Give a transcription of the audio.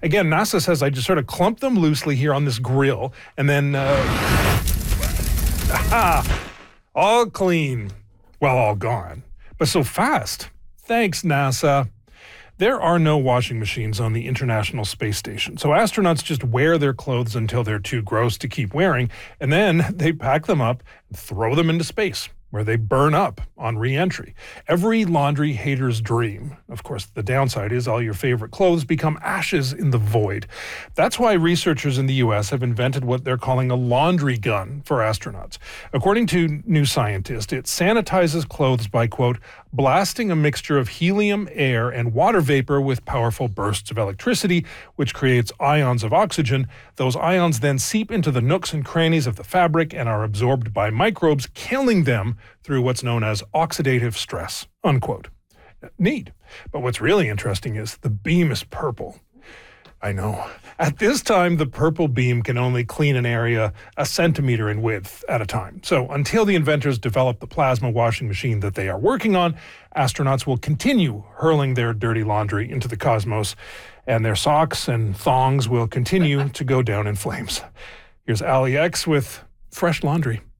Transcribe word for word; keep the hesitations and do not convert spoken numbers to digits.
Again, NASA says I just sort of clumped them loosely here on this grill, and then, uh, aha, all clean. Well, all gone. But so fast. Thanks, NASA. There are no washing machines on the International Space Station, so astronauts just wear their clothes until they're too gross to keep wearing, and then they pack them up and throw them into space, where they burn up on re-entry. Every laundry hater's dream. Of course, the downside is all your favorite clothes become ashes in the void. That's why researchers in the U S have invented what they're calling a laundry gun for astronauts. According to New Scientist, it sanitizes clothes by, quote, blasting a mixture of helium, air, and water vapor with powerful bursts of electricity, which creates ions of oxygen. Those ions then seep into the nooks and crannies of the fabric and are absorbed by microbes, killing them through what's known as oxidative stress, unquote. Neat. But what's really interesting is the beam is purple. I know. At this time, the purple beam can only clean an area a centimeter in width at a time. So until the inventors develop the plasma washing machine that they are working on, astronauts will continue hurling their dirty laundry into the cosmos, and their socks and thongs will continue to go down in flames. Here's Ali X with fresh laundry.